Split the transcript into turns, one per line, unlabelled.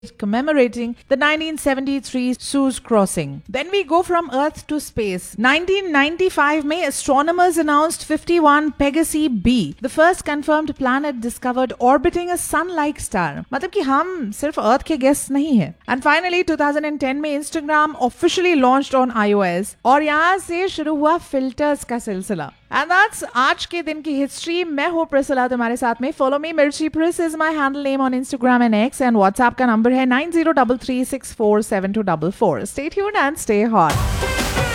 commemorating the 1973 Suez crossing. Then we go from Earth to space. 1995 में astronomers announced 51 Pegasi b, the first confirmed planet discovered orbiting a sun-like star. मतलब कि हम सिर्फ Earth के guests नहीं है. And finally 2010 में Instagram officially launched on iOS और यहाँ से शुरू हुआ filters का सिलसिला. And that's आज के दिन की हिस्ट्री. मैं हूँ प्रिसिला तुम्हारे साथ में. Follow me, Mirchi Pris is my handle name on Instagram and X, and WhatsApp का नंबर है 9033647244. Stay tuned and stay hot.